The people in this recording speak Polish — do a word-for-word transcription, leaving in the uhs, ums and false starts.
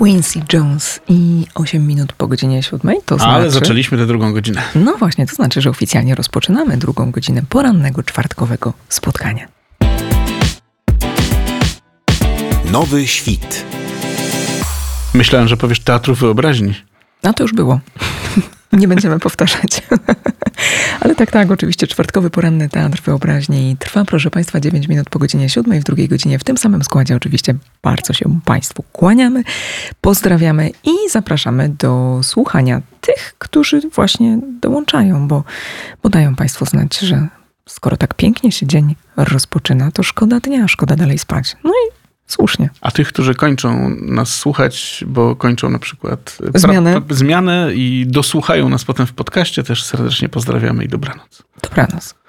Quincy Jones i osiem minut po godzinie siódmej. To znaczy... Ale zaczęliśmy tę drugą godzinę. No właśnie, to znaczy, że oficjalnie rozpoczynamy drugą godzinę porannego, czwartkowego spotkania. Nowy świt. Myślałem, że powiesz teatru wyobraźni. A to już było. Nie będziemy powtarzać. Ale tak, tak, oczywiście czwartkowy poranny Teatr Wyobraźni trwa, proszę Państwa, dziewięć minut po godzinie siódmej. W drugiej godzinie w tym samym składzie oczywiście bardzo się Państwu kłaniamy, pozdrawiamy i zapraszamy do słuchania tych, którzy właśnie dołączają, bo, bo dają Państwo znać, że skoro tak pięknie się dzień rozpoczyna, to szkoda dnia, szkoda dalej spać. No i słusznie. A tych, którzy kończą nas słuchać, bo kończą na przykład zmianę, pra- zmianę i dosłuchają nas potem w podcaście, też serdecznie pozdrawiamy i dobranoc. Dobranoc.